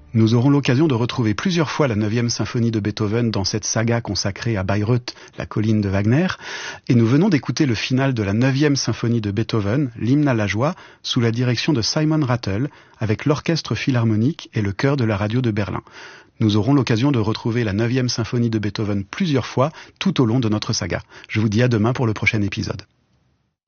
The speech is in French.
Nous aurons l'occasion de retrouver plusieurs fois la 9e symphonie de Beethoven dans cette saga consacrée à Bayreuth, la colline de Wagner, et nous venons d'écouter le final de la 9e symphonie de Beethoven, l'hymne à la joie, sous la direction de Simon Rattle, avec l'orchestre philharmonique et le chœur de la radio de Berlin. Nous aurons l'occasion de retrouver la 9e symphonie de Beethoven plusieurs fois tout au long de notre saga. Je vous dis à demain pour le prochain épisode.